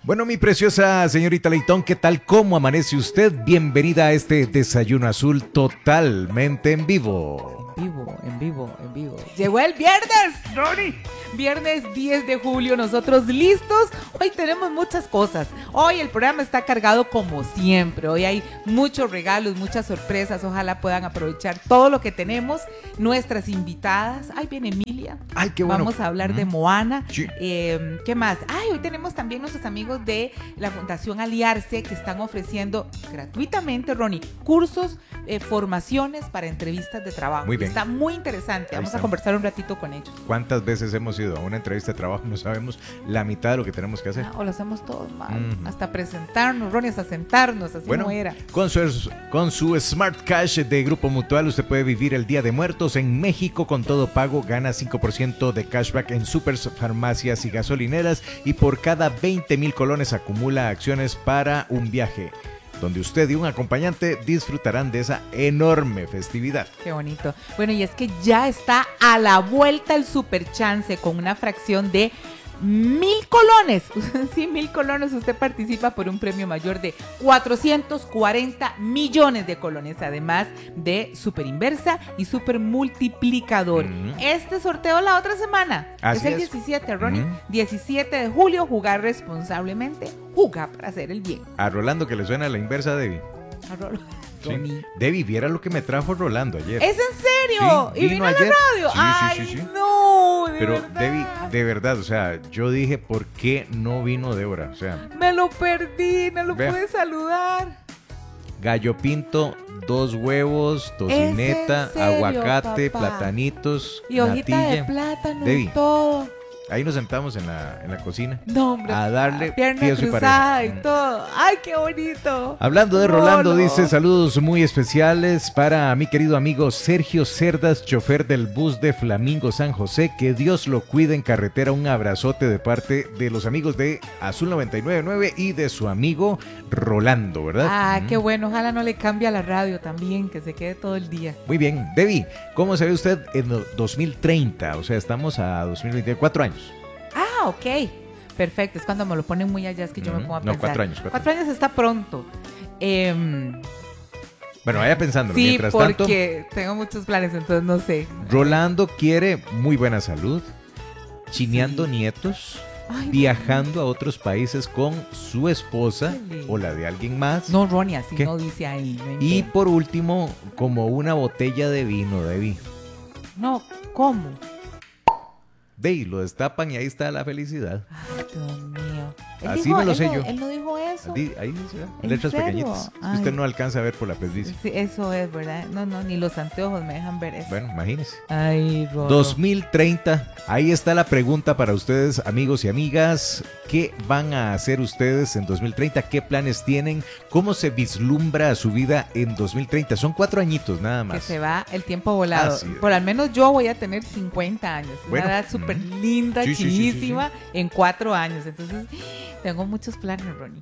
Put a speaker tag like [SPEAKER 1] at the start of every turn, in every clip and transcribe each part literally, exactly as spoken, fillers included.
[SPEAKER 1] Bueno, mi preciosa señorita Leitón, ¿qué tal? ¿Cómo amanece usted? Bienvenida a este Desayuno Azul totalmente en vivo.
[SPEAKER 2] En vivo, en vivo, en vivo. Llegó el viernes, Ronnie. Viernes diez de julio, nosotros listos. Hoy tenemos muchas cosas. Hoy el programa está cargado como siempre. Hoy hay muchos regalos, muchas sorpresas. Ojalá puedan aprovechar todo lo que tenemos. Nuestras invitadas. Ahí viene Emilia.
[SPEAKER 1] Ay, qué bueno.
[SPEAKER 2] Vamos a hablar
[SPEAKER 1] mm.
[SPEAKER 2] de Moana.
[SPEAKER 1] Sí.
[SPEAKER 2] Eh, ¿Qué más? Ay, hoy tenemos también nuestros amigos de la Fundación Aliarse que están ofreciendo gratuitamente, Ronnie, cursos, eh, formaciones para entrevistas de trabajo.
[SPEAKER 1] Muy bien.
[SPEAKER 2] Está muy interesante.
[SPEAKER 1] Ahí
[SPEAKER 2] Vamos
[SPEAKER 1] están.
[SPEAKER 2] a conversar un ratito con ellos.
[SPEAKER 1] ¿Cuántas veces hemos ido a una entrevista de trabajo? No sabemos la mitad de lo que tenemos que hacer.
[SPEAKER 2] Ah, o lo hacemos todos mal.
[SPEAKER 1] Mm.
[SPEAKER 2] Hasta presentarnos, Ronnie, hasta sentarnos, así
[SPEAKER 1] Bueno,
[SPEAKER 2] no era.
[SPEAKER 1] Con su, con su Smart Cash de Grupo Mutual, usted puede vivir el Día de Muertos en México con todo pago. Gana cinco por ciento de cashback en supers, farmacias y gasolineras. Y por cada veinte mil colones acumula acciones para un viaje, donde usted y un acompañante disfrutarán de esa enorme festividad.
[SPEAKER 2] Qué bonito. Bueno, y es que ya está a la vuelta el super chance con una fracción de mil colones. Sí, mil colones. Usted participa por un premio mayor de cuatrocientos cuarenta millones de colones, además de super inversa y super multiplicador.
[SPEAKER 1] Mm.
[SPEAKER 2] Este sorteo la otra semana.
[SPEAKER 1] Así
[SPEAKER 2] es el
[SPEAKER 1] es.
[SPEAKER 2] diecisiete, Ronnie.
[SPEAKER 1] Mm.
[SPEAKER 2] diecisiete de julio. Jugar responsablemente. Jugar para hacer el bien.
[SPEAKER 1] A Rolando que le suena la inversa, Debbie.
[SPEAKER 2] A Rolo-
[SPEAKER 1] Sí.
[SPEAKER 2] Ronnie.
[SPEAKER 1] Debbie, viera lo que me trajo Rolando ayer.
[SPEAKER 2] ¿Es en serio?
[SPEAKER 1] Sí,
[SPEAKER 2] ¿Y
[SPEAKER 1] vino
[SPEAKER 2] vino a la
[SPEAKER 1] ayer.
[SPEAKER 2] radio?
[SPEAKER 1] Sí, sí,
[SPEAKER 2] Ay,
[SPEAKER 1] sí, sí.
[SPEAKER 2] no, de
[SPEAKER 1] Pero
[SPEAKER 2] verdad.
[SPEAKER 1] Debbie, de verdad, o sea, yo dije, ¿por qué no vino Débora? O sea,
[SPEAKER 2] Me lo perdí, no lo
[SPEAKER 1] Vea.
[SPEAKER 2] pude saludar.
[SPEAKER 1] gallo pinto, dos huevos, tocineta,
[SPEAKER 2] ¿Es en serio,
[SPEAKER 1] aguacate,
[SPEAKER 2] papá?
[SPEAKER 1] platanitos,
[SPEAKER 2] Y hojita
[SPEAKER 1] natilla.
[SPEAKER 2] de plátano
[SPEAKER 1] Debbie.
[SPEAKER 2] y todo.
[SPEAKER 1] Ahí nos sentamos en la, en la cocina.
[SPEAKER 2] No, hombre.
[SPEAKER 1] A darle
[SPEAKER 2] pierna
[SPEAKER 1] pies y
[SPEAKER 2] cruzada
[SPEAKER 1] pareja.
[SPEAKER 2] y
[SPEAKER 1] Mm.
[SPEAKER 2] todo. Ay, qué bonito.
[SPEAKER 1] Hablando de Rolando,
[SPEAKER 2] Rolo.
[SPEAKER 1] dice saludos muy especiales para mi querido amigo Sergio Cerdas, chofer del bus de Flamingo San José. Que Dios lo cuide en carretera. Un abrazote de parte de los amigos de Azul noventa y nueve punto nueve y de su amigo Rolando, ¿verdad?
[SPEAKER 2] Ah,
[SPEAKER 1] Mm.
[SPEAKER 2] qué bueno. Ojalá no le cambie a la radio también, que se quede todo el día.
[SPEAKER 1] Muy bien. Debbie, ¿cómo se ve usted en dos mil treinta? O sea, estamos a dos mil veinticuatro años.
[SPEAKER 2] Ah, ok. Perfecto. Es cuando me lo ponen muy allá, es que yo me
[SPEAKER 1] Mm,
[SPEAKER 2] pongo a
[SPEAKER 1] no,
[SPEAKER 2] pensar.
[SPEAKER 1] cuatro años, cuatro
[SPEAKER 2] Cuatro años está pronto. Em,
[SPEAKER 1] Bueno, vaya pensando.
[SPEAKER 2] sí,
[SPEAKER 1] Mientras tanto,
[SPEAKER 2] porque tengo muchos planes, entonces no sé.
[SPEAKER 1] Rolando quiere muy buena salud, chineando
[SPEAKER 2] Sí.
[SPEAKER 1] nietos,
[SPEAKER 2] Ay,
[SPEAKER 1] viajando a otros países con su esposa
[SPEAKER 2] Qué lindo.
[SPEAKER 1] o la de alguien más.
[SPEAKER 2] no, Ronnie, así
[SPEAKER 1] ¿Qué?
[SPEAKER 2] no dice ahí. No,
[SPEAKER 1] Y
[SPEAKER 2] invente.
[SPEAKER 1] por último, como una botella de vino, Debbie.
[SPEAKER 2] no, ¿cómo?
[SPEAKER 1] De ahí lo destapan y ahí está la felicidad.
[SPEAKER 2] Ay, Dios mío. Él
[SPEAKER 1] Así
[SPEAKER 2] dijo-
[SPEAKER 1] me lo
[SPEAKER 2] él
[SPEAKER 1] sé
[SPEAKER 2] no-
[SPEAKER 1] yo.
[SPEAKER 2] Él no dijo eso.
[SPEAKER 1] Di- Ahí dice, ¿eh?
[SPEAKER 2] ¿En
[SPEAKER 1] letras
[SPEAKER 2] serio?
[SPEAKER 1] pequeñitas.
[SPEAKER 2] Ay.
[SPEAKER 1] Usted no alcanza a ver por la presbicia.
[SPEAKER 2] Sí, eso es, ¿verdad? No, no, ni los anteojos me dejan ver eso.
[SPEAKER 1] Bueno, imagínese.
[SPEAKER 2] Ay, Rolo.
[SPEAKER 1] dos mil treinta, ahí está la pregunta para ustedes, amigos y amigas. ¿Qué van a hacer ustedes en dos mil treinta? ¿Qué planes tienen? ¿Cómo se vislumbra su vida en dos mil treinta? Son cuatro añitos nada
[SPEAKER 2] Que
[SPEAKER 1] más.
[SPEAKER 2] se va el tiempo volado.
[SPEAKER 1] Así es.
[SPEAKER 2] Por al menos yo voy a tener cincuenta años.
[SPEAKER 1] Bueno,
[SPEAKER 2] Una edad súper
[SPEAKER 1] mm.
[SPEAKER 2] linda,
[SPEAKER 1] Sí, sí, sí, sí,
[SPEAKER 2] chinísima, en cuatro años. Entonces, tengo muchos planes, Ronnie.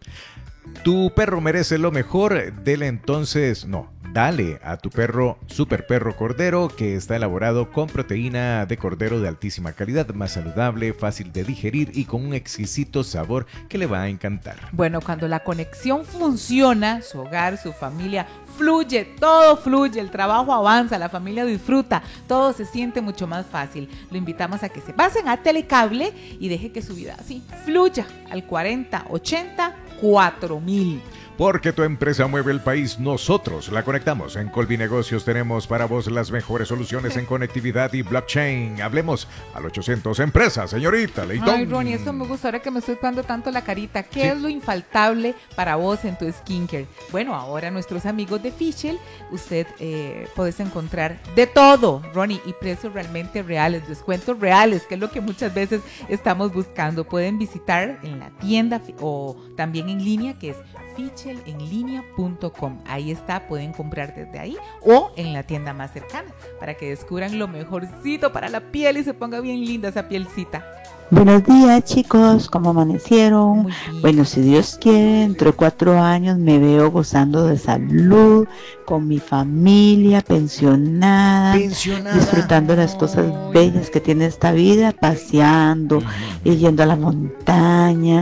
[SPEAKER 1] Tu perro merece lo mejor. Dele entonces, no, dale a tu perro Super Perro Cordero, que está elaborado con proteína de cordero de altísima calidad, más saludable, fácil de digerir y con un exquisito sabor que le va a encantar.
[SPEAKER 2] Bueno, cuando la conexión funciona, su hogar, su familia fluye, todo fluye, el trabajo avanza, la familia disfruta, todo se siente mucho más fácil. Lo invitamos a que se pasen a Telecable y deje que su vida así fluya al cuarenta ochenta cuatro mil.
[SPEAKER 1] Porque tu empresa mueve el país, nosotros la conectamos. En Colby Negocios tenemos para vos las mejores soluciones en conectividad y blockchain. Hablemos al ochocientos Empresa, señorita Leitón.
[SPEAKER 2] Ay, Ronnie, eso me gusta ahora que me estoy cuidando tanto la carita. ¿Qué
[SPEAKER 1] Sí.
[SPEAKER 2] es lo infaltable para vos en tu skincare? Bueno, ahora nuestros amigos de Fischl, usted eh, podés encontrar de todo, Ronnie, y precios realmente reales, descuentos reales, que es lo que muchas veces estamos buscando. Pueden visitar en la tienda fi- o también en línea, que es fischl en línea punto com. Ahí está, pueden comprar desde ahí o en la tienda más cercana para que descubran lo mejorcito para la piel y se ponga bien linda esa pielcita.
[SPEAKER 3] Buenos días, chicos, ¿cómo amanecieron?
[SPEAKER 2] Muy bien.
[SPEAKER 3] Bueno, si Dios quiere, dentro de cuatro años me veo gozando de salud, con mi familia, pensionada,
[SPEAKER 1] Pensionada.
[SPEAKER 3] disfrutando de las cosas bellas que tiene esta vida, paseando, y yendo a la montaña,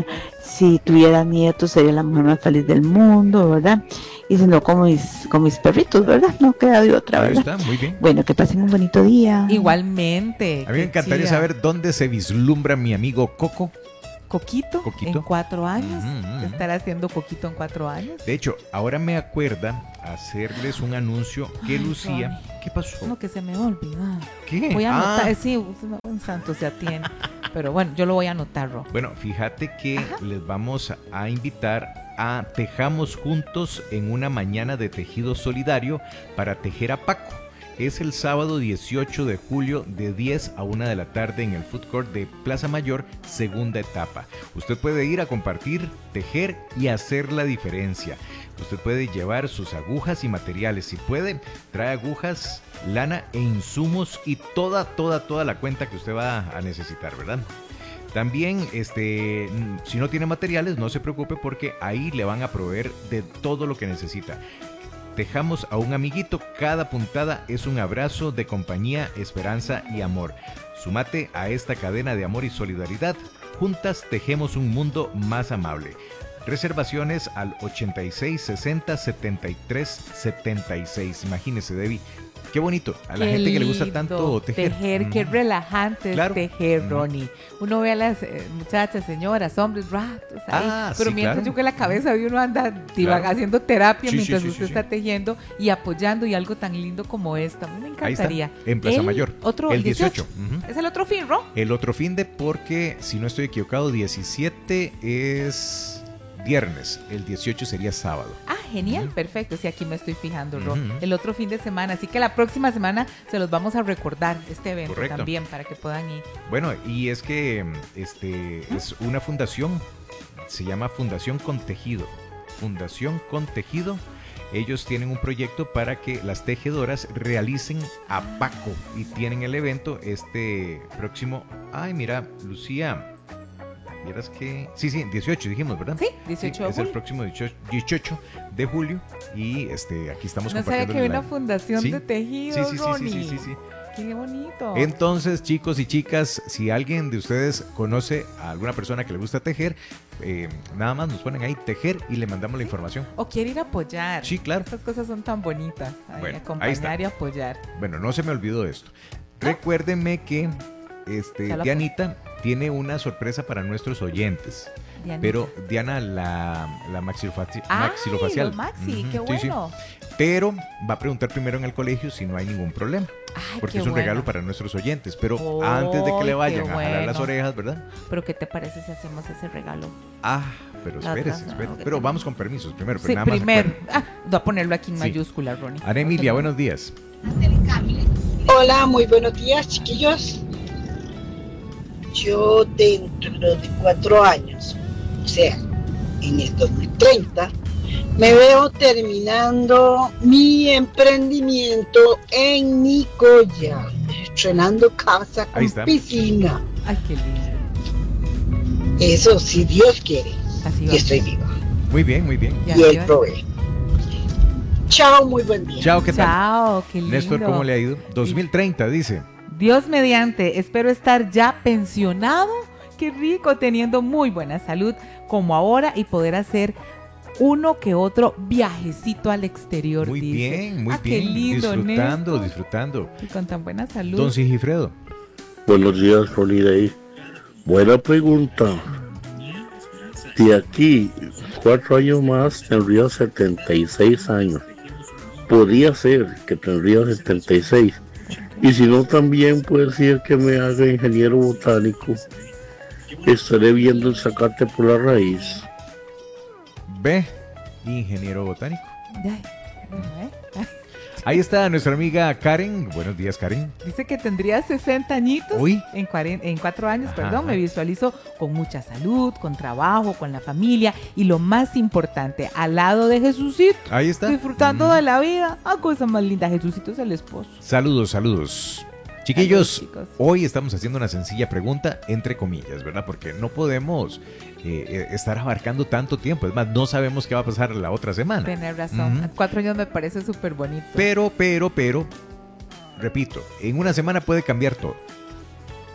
[SPEAKER 3] si tuviera nietos sería la mujer más feliz del mundo, ¿verdad? Y si no, con mis, con mis perritos, ¿verdad? No queda de otra,
[SPEAKER 1] Ahí
[SPEAKER 3] ¿verdad?
[SPEAKER 1] está, muy bien.
[SPEAKER 3] Bueno, que pasen un bonito día.
[SPEAKER 2] Igualmente.
[SPEAKER 1] A mí me encantaría saber dónde se vislumbra mi amigo Coco.
[SPEAKER 2] Coquito,
[SPEAKER 1] Coquito.
[SPEAKER 2] en cuatro años.
[SPEAKER 1] Mm, mm.
[SPEAKER 2] ¿Estará haciendo Coquito en cuatro años?
[SPEAKER 1] De hecho, ahora me acuerda hacerles un anuncio que
[SPEAKER 2] Ay,
[SPEAKER 1] Lucía...
[SPEAKER 2] Ronnie.
[SPEAKER 1] ¿Qué pasó?
[SPEAKER 2] No, que se me olvidó.
[SPEAKER 1] ¿Qué?
[SPEAKER 2] Voy a
[SPEAKER 1] Ah.
[SPEAKER 2] anotar, sí, un santo se atiene. Pero bueno, yo lo voy a anotar, Ro.
[SPEAKER 1] Bueno, fíjate que
[SPEAKER 2] Ajá.
[SPEAKER 1] les vamos a invitar a Tejamos Juntos en una mañana de tejido solidario para tejer a Paco. Es el sábado dieciocho de julio de diez a una de la tarde en el Food Court de Plaza Mayor, segunda etapa. Usted puede ir a compartir, tejer y hacer la diferencia. Usted puede llevar sus agujas y materiales. Si puede, trae agujas, lana e insumos y toda, toda, toda la cuenta que usted va a necesitar, ¿verdad? También, este, si no tiene materiales, no se preocupe porque ahí le van a proveer de todo lo que necesita. Tejamos a un amiguito, cada puntada es un abrazo de compañía, esperanza y amor. Súmate a esta cadena de amor y solidaridad. Juntas tejemos un mundo más amable. Reservaciones al ochenta y seis sesenta setenta y tres setenta y seis. Imagínese, Debbie. Qué bonito, a la
[SPEAKER 2] Qué
[SPEAKER 1] gente que le gusta
[SPEAKER 2] lindo
[SPEAKER 1] tanto tejer.
[SPEAKER 2] Tejer, qué
[SPEAKER 1] Mm.
[SPEAKER 2] relajante es
[SPEAKER 1] Claro.
[SPEAKER 2] tejer,
[SPEAKER 1] Mm.
[SPEAKER 2] Ronnie. Uno ve a las eh, muchachas, señoras, hombres, ratos ahí.
[SPEAKER 1] Ah,
[SPEAKER 2] pero
[SPEAKER 1] sí,
[SPEAKER 2] mientras
[SPEAKER 1] claro.
[SPEAKER 2] yo que la cabeza de uno anda divaga-
[SPEAKER 1] Claro.
[SPEAKER 2] haciendo terapia
[SPEAKER 1] Sí, sí,
[SPEAKER 2] mientras
[SPEAKER 1] sí,
[SPEAKER 2] usted
[SPEAKER 1] sí,
[SPEAKER 2] está
[SPEAKER 1] sí.
[SPEAKER 2] tejiendo y apoyando y algo tan lindo como esto. A mí me
[SPEAKER 1] Ahí está,
[SPEAKER 2] encantaría.
[SPEAKER 1] en Plaza
[SPEAKER 2] El
[SPEAKER 1] Mayor.
[SPEAKER 2] Otro,
[SPEAKER 1] el dieciocho. Ujú.
[SPEAKER 2] Es el otro fin, ¿no?
[SPEAKER 1] El otro fin de, porque si no estoy equivocado, diecisiete es viernes, el dieciocho sería sábado.
[SPEAKER 2] Ah, genial,
[SPEAKER 1] Ujú.
[SPEAKER 2] perfecto. Sí, aquí me estoy fijando, Ro.
[SPEAKER 1] Ujú.
[SPEAKER 2] El otro fin de semana. Así que la próxima semana se los vamos a recordar este evento
[SPEAKER 1] Correcto.
[SPEAKER 2] también para que puedan ir.
[SPEAKER 1] Bueno, y es que este es una fundación, se llama Fundación Contejido. Fundación Contejido. Ellos tienen un proyecto para que las tejedoras realicen a Paco y tienen el evento este próximo. Ay, mira, Lucía. ¿Vieras que? Sí, sí, dieciocho dijimos, ¿verdad?
[SPEAKER 2] Sí, dieciocho de
[SPEAKER 1] es el
[SPEAKER 2] julio.
[SPEAKER 1] próximo dieciocho, dieciocho de julio y este aquí estamos
[SPEAKER 2] No sabía
[SPEAKER 1] compartiendo.
[SPEAKER 2] que había una fundación
[SPEAKER 1] Sí.
[SPEAKER 2] de tejido,
[SPEAKER 1] Sí, sí, sí, sí,
[SPEAKER 2] Ronnie.
[SPEAKER 1] sí, sí, sí.
[SPEAKER 2] Qué bonito.
[SPEAKER 1] Entonces, chicos y chicas, si alguien de ustedes conoce a alguna persona que le gusta tejer, eh, nada más nos ponen ahí tejer y le mandamos la información.
[SPEAKER 2] O quiere ir a apoyar.
[SPEAKER 1] Sí, claro.
[SPEAKER 2] Estas cosas son tan bonitas. Ay,
[SPEAKER 1] Bueno, ahí
[SPEAKER 2] acompañar
[SPEAKER 1] está.
[SPEAKER 2] y apoyar.
[SPEAKER 1] Bueno, no se me olvidó esto. Recuérdenme que este,
[SPEAKER 2] Ya lo
[SPEAKER 1] Dianita tiene una sorpresa para nuestros oyentes.
[SPEAKER 2] Dianita.
[SPEAKER 1] Pero Diana, la, la maxilofaci-
[SPEAKER 2] Ay,
[SPEAKER 1] maxilofacial.
[SPEAKER 2] los maxi,
[SPEAKER 1] Ujú,
[SPEAKER 2] qué
[SPEAKER 1] sí, sí.
[SPEAKER 2] bueno.
[SPEAKER 1] Pero va a preguntar primero en el colegio si no hay ningún problema.
[SPEAKER 2] Ay,
[SPEAKER 1] Porque
[SPEAKER 2] qué
[SPEAKER 1] es un
[SPEAKER 2] bueno.
[SPEAKER 1] regalo para nuestros oyentes. Pero
[SPEAKER 2] Oh,
[SPEAKER 1] antes de que le
[SPEAKER 2] qué
[SPEAKER 1] vayan a jalar las
[SPEAKER 2] bueno.
[SPEAKER 1] orejas, ¿verdad?
[SPEAKER 2] Pero ¿qué te parece si hacemos ese regalo?
[SPEAKER 1] Ah, pero
[SPEAKER 2] La
[SPEAKER 1] espérese,
[SPEAKER 2] otra, no,
[SPEAKER 1] espérese.
[SPEAKER 2] que
[SPEAKER 1] Pero
[SPEAKER 2] tengo.
[SPEAKER 1] vamos con permisos primero. Pero
[SPEAKER 2] Sí,
[SPEAKER 1] nada más
[SPEAKER 2] primero.
[SPEAKER 1] recuerden.
[SPEAKER 2] Ah, voy a ponerlo aquí en
[SPEAKER 1] Sí.
[SPEAKER 2] mayúscula, Ronnie.
[SPEAKER 1] Ana Emilia, buenos días.
[SPEAKER 4] Hola, muy buenos días, chiquillos. Yo dentro de cuatro años, o sea, en el dos mil treinta, me veo terminando mi emprendimiento en Nicoya, estrenando casa
[SPEAKER 1] Ahí
[SPEAKER 4] con
[SPEAKER 1] está.
[SPEAKER 4] piscina.
[SPEAKER 2] Ay, qué lindo.
[SPEAKER 4] Eso, si Dios quiere,
[SPEAKER 2] Así va.
[SPEAKER 4] y estoy viva.
[SPEAKER 1] Muy bien, muy bien.
[SPEAKER 2] Ya,
[SPEAKER 4] Y Él
[SPEAKER 2] ya.
[SPEAKER 4] provee. Chao, muy buen día.
[SPEAKER 1] Chao, ¿qué tal?
[SPEAKER 2] Chao, qué lindo.
[SPEAKER 1] Néstor, ¿cómo le ha ido? dos mil treinta, dice.
[SPEAKER 2] Dios mediante, espero estar ya pensionado. Qué rico, teniendo muy buena salud como ahora y poder hacer uno que otro viajecito al exterior.
[SPEAKER 1] Muy
[SPEAKER 2] dice.
[SPEAKER 1] bien, muy
[SPEAKER 2] Ah, qué
[SPEAKER 1] bien.
[SPEAKER 2] lindo,
[SPEAKER 1] disfrutando,
[SPEAKER 2] Néstor.
[SPEAKER 1] disfrutando.
[SPEAKER 2] Y con tan buena salud.
[SPEAKER 1] Don Sigifredo.
[SPEAKER 5] Buenos días, Holiday. Buena pregunta. De aquí, cuatro años más, tendría setenta y seis años. Podría ser que tendría setenta y seis. Y si no, también puede ser que me haga ingeniero botánico. Estaré viendo el zacate por la raíz.
[SPEAKER 1] B, ingeniero botánico.
[SPEAKER 2] Ay, bueno, ¿eh? Ay,
[SPEAKER 1] Ahí está nuestra amiga Karen. Buenos días, Karen.
[SPEAKER 2] dice que tendría sesenta añitos.
[SPEAKER 1] Uy.
[SPEAKER 2] En, cuarenta, en cuatro años,
[SPEAKER 1] Ajá,
[SPEAKER 2] perdón.
[SPEAKER 1] ajá.
[SPEAKER 2] Me visualizo con mucha salud, con trabajo, con la familia y lo más importante, al lado de Jesucito.
[SPEAKER 1] Ahí está.
[SPEAKER 2] Disfrutando
[SPEAKER 1] Mm.
[SPEAKER 2] de la vida. Ah, cosa más linda. Jesucito es el esposo.
[SPEAKER 1] Saludos, saludos. Chiquillos,
[SPEAKER 2] Saludos, chicos.
[SPEAKER 1] hoy estamos haciendo una sencilla pregunta, entre comillas, ¿verdad? Porque no podemos eh, eh, estar abarcando tanto tiempo. Es más, no sabemos qué va a pasar la otra semana.
[SPEAKER 2] Tener razón.
[SPEAKER 1] Ujú.
[SPEAKER 2] Cuatro años me parece súper bonito.
[SPEAKER 1] Pero, pero, pero, repito, en una semana puede cambiar todo.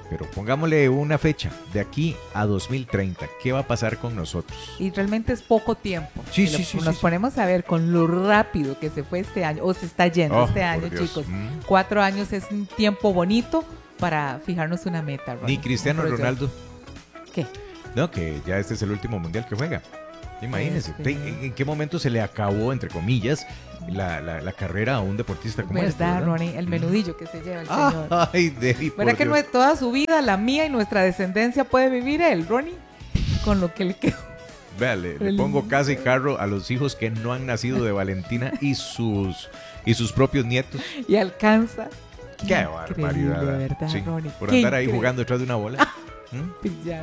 [SPEAKER 1] pero pongámosle una fecha, de aquí a dos mil treinta, ¿qué va a pasar con nosotros?
[SPEAKER 2] Y realmente es poco tiempo.
[SPEAKER 1] Sí,
[SPEAKER 2] Si
[SPEAKER 1] sí,
[SPEAKER 2] lo-
[SPEAKER 1] sí,
[SPEAKER 2] Nos
[SPEAKER 1] sí,
[SPEAKER 2] ponemos a ver con lo rápido que se fue este año, o se está yendo
[SPEAKER 1] Oh,
[SPEAKER 2] este
[SPEAKER 1] por
[SPEAKER 2] año,
[SPEAKER 1] Dios.
[SPEAKER 2] chicos.
[SPEAKER 1] Mm.
[SPEAKER 2] Cuatro años es un tiempo bonito para fijarnos una meta, Ronnie.
[SPEAKER 1] Ni Cristiano
[SPEAKER 2] Un proyecto.
[SPEAKER 1] Ronaldo.
[SPEAKER 2] ¿Qué?
[SPEAKER 1] No, que ya este es el último mundial que juega. Imagínense,
[SPEAKER 2] Este.
[SPEAKER 1] ¿en, en qué momento se le acabó, entre comillas, la, la, la carrera a un deportista como este?
[SPEAKER 2] ¿Verdad,
[SPEAKER 1] ¿verdad?
[SPEAKER 2] Ronnie? El
[SPEAKER 1] Mm.
[SPEAKER 2] menudillo que se lleva el señor.
[SPEAKER 1] Ay, Debbie, por
[SPEAKER 2] ¿Verdad que no
[SPEAKER 1] Dios.
[SPEAKER 2] es toda su vida, la mía y nuestra descendencia puede vivir él, Ronnie? Con lo que le quedó.
[SPEAKER 1] Vea, le, le
[SPEAKER 2] El-
[SPEAKER 1] pongo casa y carro a los hijos que no han nacido de Valentina y sus, y sus propios nietos.
[SPEAKER 2] Y alcanza.
[SPEAKER 1] Qué
[SPEAKER 2] Increíble,
[SPEAKER 1] barbaridad.
[SPEAKER 2] ¿verdad,
[SPEAKER 1] Sí,
[SPEAKER 2] Ronnie?
[SPEAKER 1] por
[SPEAKER 2] Qué
[SPEAKER 1] andar ahí
[SPEAKER 2] increíble.
[SPEAKER 1] jugando detrás de una bola. ¿Mm?
[SPEAKER 2] Pillado.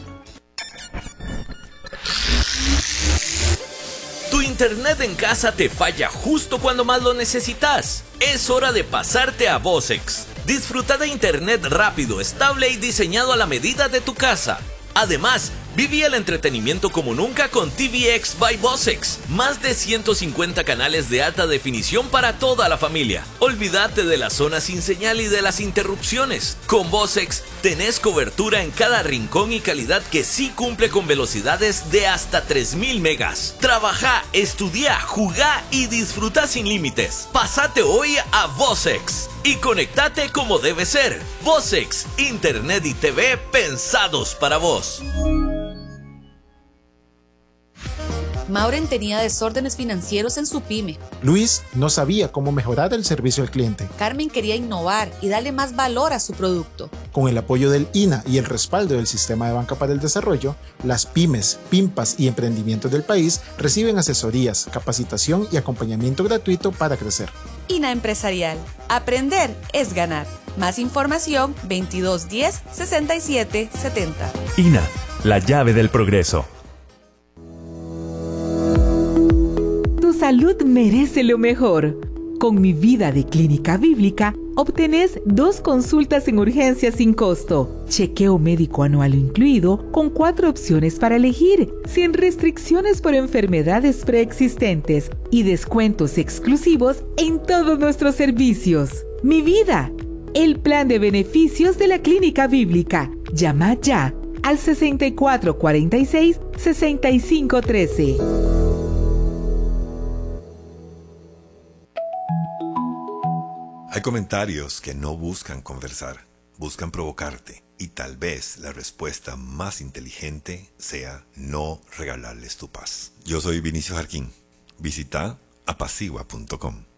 [SPEAKER 6] Tu internet en casa te falla justo cuando más lo necesitas. Es hora de pasarte a Vocex. Disfruta de internet rápido, estable y diseñado a la medida de tu casa. Además, viví el entretenimiento como nunca con T V X by Vocex. Más de ciento cincuenta canales de alta definición para toda la familia. Olvídate de las zonas sin señal y de las interrupciones. Con Vocex tenés cobertura en cada rincón y calidad que sí cumple con velocidades de hasta tres mil megas. Trabaja, estudia, jugá y disfruta sin límites. Pásate hoy a Vocex y conectate como debe ser. Vocex, internet y T V pensados para vos.
[SPEAKER 7] Maureen tenía desórdenes financieros en su pyme.
[SPEAKER 8] Luis no sabía cómo mejorar el servicio al cliente.
[SPEAKER 7] Carmen quería innovar y darle más valor a su producto.
[SPEAKER 8] Con el apoyo del I N A y el respaldo del Sistema de Banca para el Desarrollo, las pymes, pimpas y emprendimientos del país reciben asesorías, capacitación y acompañamiento gratuito para crecer.
[SPEAKER 7] I N A Empresarial. Aprender es ganar. Más información veintidós diez sesenta y siete setenta.
[SPEAKER 9] I N A, la llave del progreso.
[SPEAKER 10] Tu salud merece lo mejor. Con Mi Vida de Clínica Bíblica, obtenés dos consultas en urgencia sin costo, chequeo médico anual incluido, con cuatro opciones para elegir, sin restricciones por enfermedades preexistentes y descuentos exclusivos en todos nuestros servicios. Mi Vida, el plan de beneficios de la Clínica Bíblica. Llama ya al sesenta y cuatro cuarenta y seis, sesenta y cinco trece.
[SPEAKER 11] Hay comentarios que no buscan conversar, buscan provocarte, y tal vez la respuesta más inteligente sea no regalarles tu paz. Yo soy Vinicio Jarquín. Visita apacigua punto com.